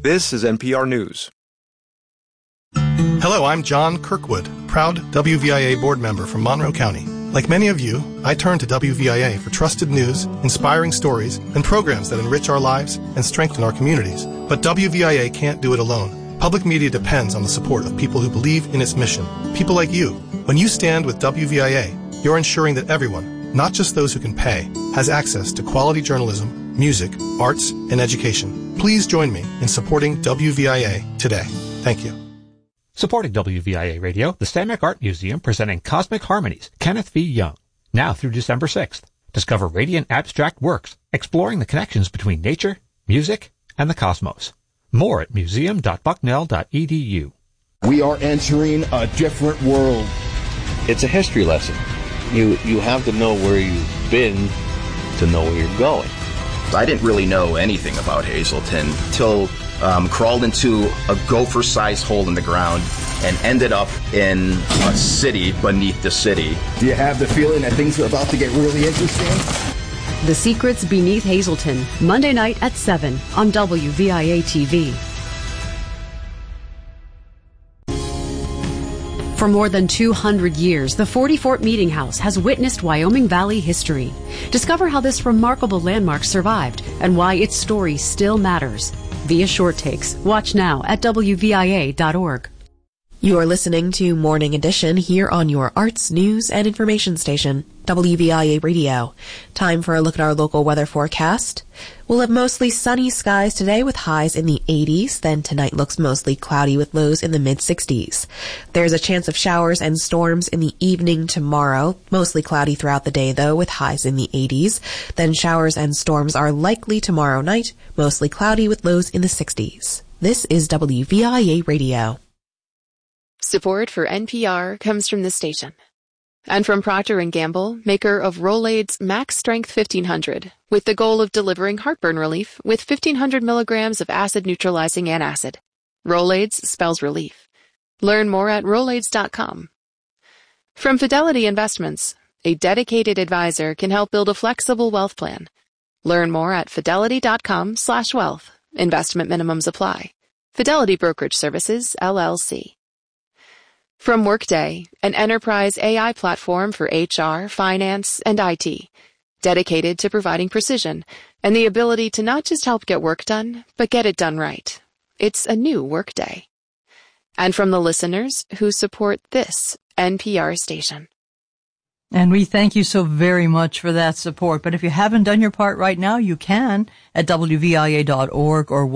This is NPR News. Hello, I'm John Kirkwood, proud WVIA board member from Monroe County. Like many of you, I turn to WVIA for trusted news, inspiring stories, and programs that enrich our lives and strengthen our communities. But WVIA can't do it alone. Public media depends on the support of people who believe in its mission. People like you. When you stand with WVIA, you're ensuring that everyone, not just those who can pay, has access to quality journalism, music, arts, and education. Please join me in supporting WVIA today. Thank you. Supporting WVIA Radio, the Stanwyck Art Museum presenting Cosmic Harmonies, Kenneth V. Young. Now through December 6th. Discover radiant abstract works, exploring the connections between nature, music, and the cosmos. More at museum.bucknell.edu. We are entering a different world. It's a history lesson. You have to know where you've been to know where you're going. I didn't really know anything about Hazleton till crawled into a gopher-sized hole in the ground and ended up in a city beneath the city. Do you have the feeling that things are about to get really interesting? The Secrets Beneath Hazleton, Monday night at 7 on WVIA TV. For more than 200 years, the 40 Fort Meeting House has witnessed Wyoming Valley history. Discover how this remarkable landmark survived and why its story still matters. Via Short Takes. Watch now at WVIA.org. You are listening to Morning Edition here on your arts, news, and information station, WVIA Radio. Time for a look at our local weather forecast. We'll have mostly sunny skies today with highs in the 80s. Then tonight looks mostly cloudy with lows in the mid-60s. There's a chance of showers and storms in the evening tomorrow. Mostly cloudy throughout the day, though, with highs in the 80s. Then showers and storms are likely tomorrow night. Mostly cloudy with lows in the 60s. This is WVIA Radio. Support for NPR comes from this station. And from Procter & Gamble, maker of Rolaids Max Strength 1500, with the goal of delivering heartburn relief with 1,500 milligrams of acid-neutralizing antacid. Rolaids spells relief. Learn more at Rolaids.com. From Fidelity Investments, a dedicated advisor can help build a flexible wealth plan. Learn more at Fidelity.com/wealth. Investment minimums apply. Fidelity Brokerage Services, LLC. From Workday, an enterprise AI platform for HR, finance, and IT, dedicated to providing precision and the ability to not just help get work done, but get it done right. It's a new Workday. And from the listeners who support this NPR station. And we thank you so very much for that support. But if you haven't done your part right now, you can at WVIA.org or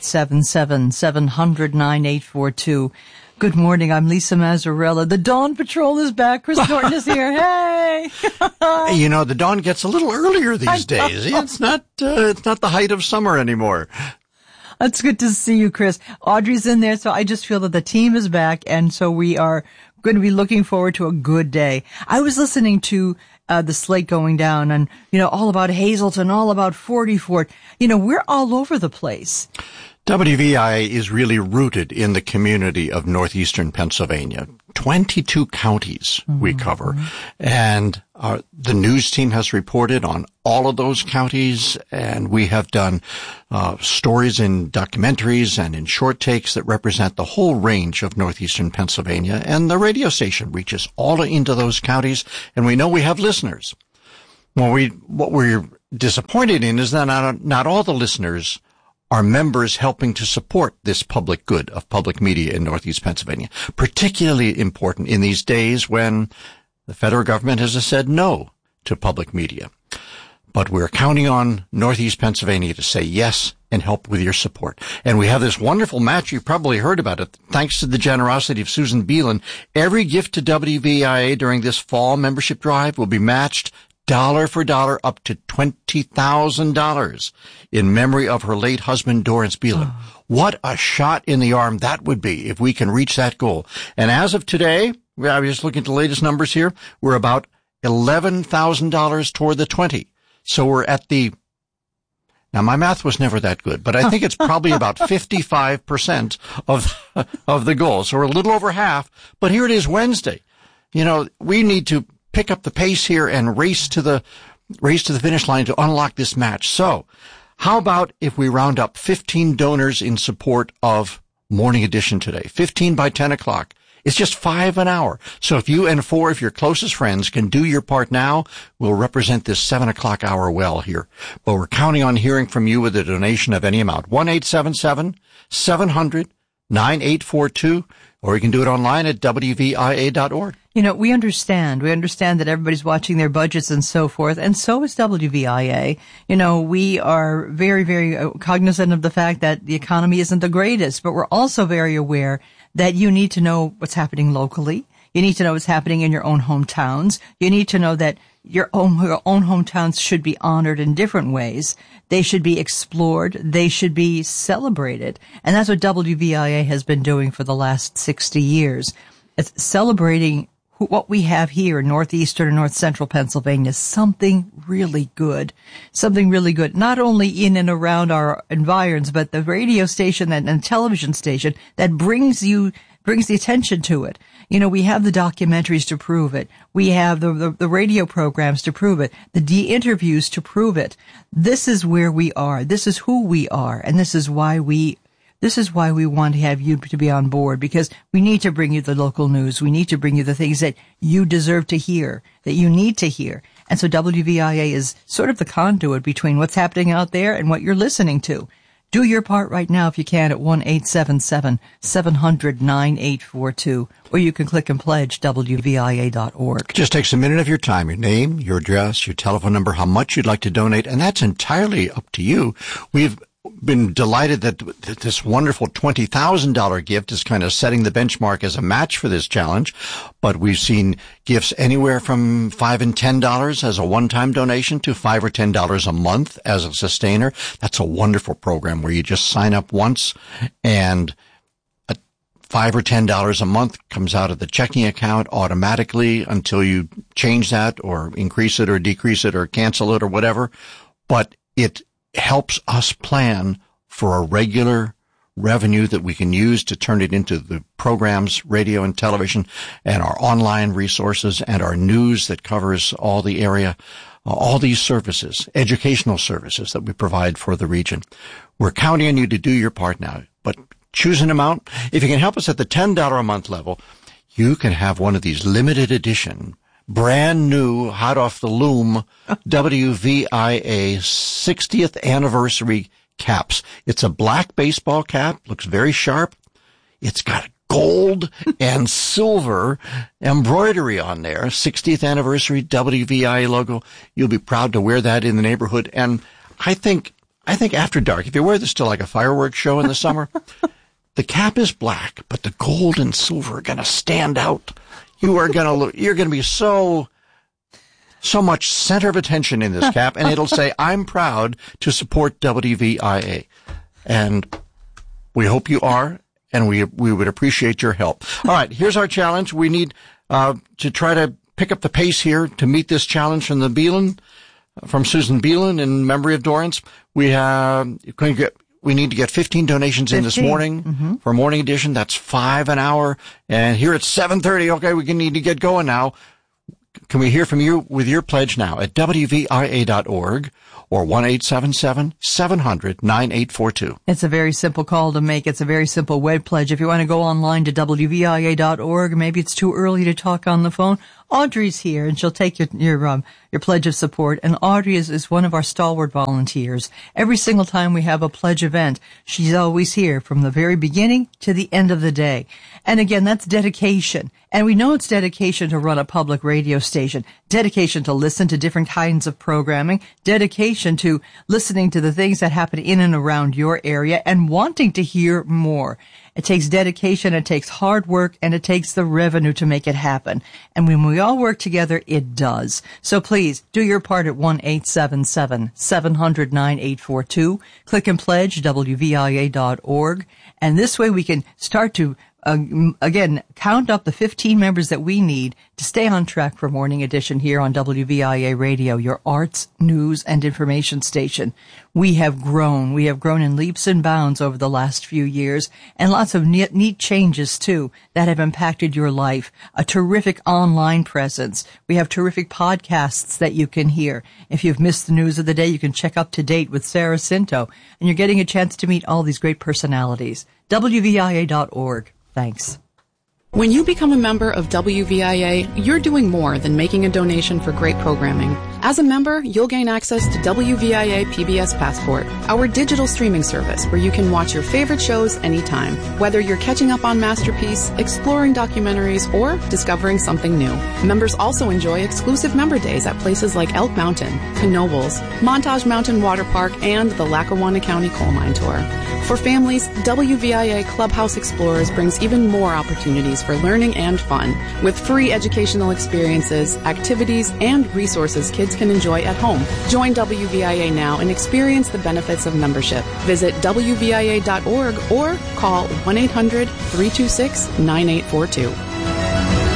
1-877-700-9842. Good morning. I'm Lisa Mazzarella. The Dawn Patrol is back. Chris Norton is here. Hey! You know, the dawn gets a little earlier these days. It's not the height of summer anymore. That's good to see you, Chris. Audrey's in there, so I just feel that the team is back, and so we are going to be looking forward to a good day. I was listening to the slate going down and, all about Hazleton, all about 40 Fort. We're all over the place. WVIA is really rooted in the community of northeastern Pennsylvania. 22 counties we cover. And the news team has reported on all of those counties, and we have done stories in documentaries and in short takes that represent the whole range of northeastern Pennsylvania. And the radio station reaches all into those counties, and we know we have listeners. What we're disappointed in is that not all the listeners are members helping to support this public good of public media in Northeast Pennsylvania, particularly important in these days when the federal government has said no to public media. But we're counting on Northeast Pennsylvania to say yes and help with your support. And we have this wonderful match. You've probably heard about it. Thanks to the generosity of Susan Beelan, every gift to WVIA during this fall membership drive will be matched dollar for dollar up to $20,000 in memory of her late husband, Dorrance Beelan. What a shot in the arm that would be if we can reach that goal. And as of today, I was just looking at the latest numbers here, we're about $11,000 toward the 20. So we're at now my math was never that good, but I think it's probably about 55% of the goal. So we're a little over half, but here it is Wednesday. We need to pick up the pace here and race to the finish line to unlock this match. So How about if we round up 15 donors in support of Morning Edition today? 15 by 10 o'clock. It's just $5 an hour. So if you and 4 of your closest friends can do your part now, we'll represent this 7 o'clock hour well here. But we're counting on hearing from you with a donation of any amount. 1-877-700-9842, or you can do it online at WVIA.org. You know, we understand that everybody's watching their budgets and so forth, and so is WVIA. You know, we are very, very cognizant of the fact that the economy isn't the greatest, but we're also very aware that you need to know what's happening locally. You need to know what's happening in your own hometowns. You need to know that your own hometowns should be honored in different ways. They should be explored. They should be celebrated. And that's what WVIA has been doing for the last 60 years. It's celebrating what we have here in northeastern and north central Pennsylvania, something really good. Something really good, not only in and around our environs, but the radio station and television station that brings the attention to it. You know, we have the documentaries to prove it. We have the radio programs to prove it. The interviews to prove it. This is where we are. This is who we are. And this is why we want to have you to be on board, because we need to bring you the local news. We need to bring you the things that you deserve to hear, that you need to hear. And so WVIA is sort of the conduit between what's happening out there and what you're listening to. Do your part right now if you can at 1-877-700-9842, or you can click and pledge WVIA.org. Just takes a minute of your time, your name, your address, your telephone number, how much you'd like to donate, and that's entirely up to you. We've been delighted that this wonderful $20,000 gift is kind of setting the benchmark as a match for this challenge, but we've seen gifts anywhere from $5 and $10 as a one-time donation to $5 or $10 a month as a sustainer. That's a wonderful program where you just sign up once and $5 or $10 a month comes out of the checking account automatically until you change that or increase it or decrease it or cancel it or whatever. But it helps us plan for a regular revenue that we can use to turn it into the programs, radio and television, and our online resources and our news that covers all the area, all these services, educational services that we provide for the region. We're counting on you to do your part now, but choose an amount. If you can help us at the $10 a month level, you can have one of these limited edition, brand new, hot off the loom, WVIA 60th anniversary caps. It's a black baseball cap, looks very sharp. It's got gold and silver embroidery on there, 60th anniversary WVIA logo. You'll be proud to wear that in the neighborhood. And I think after dark, if you wear this to like a fireworks show in the summer, the cap is black, but the gold and silver are going to stand out. You're going to be so much center of attention in this cap, and it'll say, I'm proud to support WVIA. And we hope you are, and we would appreciate your help. All right, here's our challenge. We need to try to pick up the pace here to meet this challenge from Susan Beelan in memory of Dorrance. We need to get 15 donations in this morning for Morning Edition. That's $5 an hour. And here at 7:30, okay, we need to get going now. Can we hear from you with your pledge now at WVIA.org or 1-877-700-9842? It's a very simple call to make. It's a very simple web pledge. If you want to go online to WVIA.org, maybe it's too early to talk on the phone, Audrey's here, and she'll take your pledge of support. And Audrey is one of our stalwart volunteers. Every single time we have a pledge event, she's always here from the very beginning to the end of the day. And again, that's dedication. And we know it's dedication to run a public radio station, dedication to listen to different kinds of programming, dedication to listening to the things that happen in and around your area and wanting to hear more. It takes dedication, it takes hard work, and it takes the revenue to make it happen. And when we all work together, it does. So please, do your part at 1-877-700-9842. Click and pledge, WVIA.org. And this way we can start to, again, count up the 15 members that we need to stay on track for Morning Edition here on WVIA Radio, your arts, news, and information station. We have grown. We have grown in leaps and bounds over the last few years, and lots of neat changes, too, that have impacted your life. A terrific online presence. We have terrific podcasts that you can hear. If you've missed the news of the day, you can check Up to Date with Sarah Cinto, and you're getting a chance to meet all these great personalities. WVIA.org. Thanks. When you become a member of WVIA, you're doing more than making a donation for great programming. As a member, you'll gain access to WVIA PBS Passport, our digital streaming service where you can watch your favorite shows anytime, whether you're catching up on Masterpiece, exploring documentaries, or discovering something new. Members also enjoy exclusive member days at places like Elk Mountain, Knoebels, Montage Mountain Water Park, and the Lackawanna County Coal Mine Tour. For families, WVIA Clubhouse Explorers brings even more opportunities for learning and fun, with free educational experiences, activities, and resources kids can enjoy at home. Join WVIA now and experience the benefits of membership. Visit WVIA.org or call 1-800-326-9842.